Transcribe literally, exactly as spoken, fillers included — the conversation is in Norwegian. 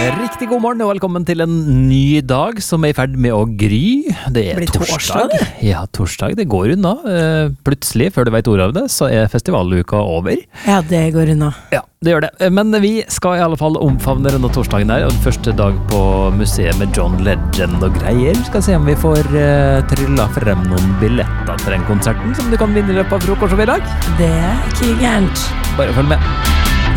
Riktig god morgen og velkommen til en ny dag som er i ferd med å gry. Det er Blir torsdag. torsdag, det? Ja, torsdag. Det går unna. Eh, Plutselig, før du vet ordet av det, så er festivaluka over. Ja, det går unna. Ja, det gjør det. Men vi skal i alle fall omfavne denne torsdagen her, og første dag på museet med John Legend og greier. Skal se om vi får uh, trylla frem noen billetter til den konserten som du kan vinne i løpet av frokost og middag. Det er ikke gærent. Bare følg med.